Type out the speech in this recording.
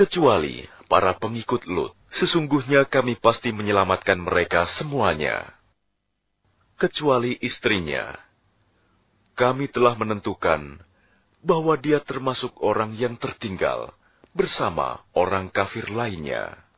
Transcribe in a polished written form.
kecuali para pengikut Lut. Sesungguhnya kami pasti menyelamatkan mereka semuanya. Kecuali istrinya, kami telah menentukan bahwa dia termasuk orang yang tertinggal bersama orang kafir lainnya.